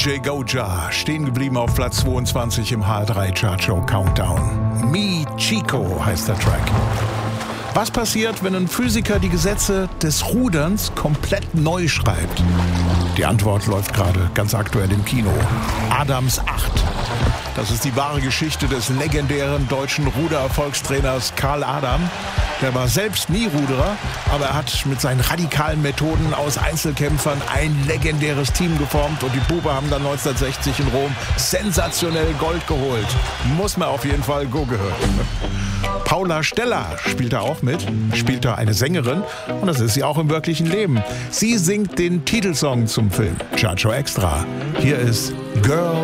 DJ Goja, stehen geblieben auf Platz 22 im HR3 Chartshow Countdown. Me Chico heißt der Track. Was passiert, wenn ein Physiker die Gesetze des Ruderns komplett neu schreibt? Die Antwort läuft gerade ganz aktuell im Kino. Adams 8. Das ist die wahre Geschichte des legendären deutschen Rudererfolgstrainers Karl Adam. Der war selbst nie Ruderer, aber er hat mit seinen radikalen Methoden aus Einzelkämpfern ein legendäres Team geformt und die Buben haben dann 1960 in Rom sensationell Gold geholt. Muss man auf jeden Fall go gehört. Paula Steller spielt da auch mit, spielt da eine Sängerin und das ist sie auch im wirklichen Leben. Sie singt den Titelsong zum Film Chartshow Extra. Hier ist Girl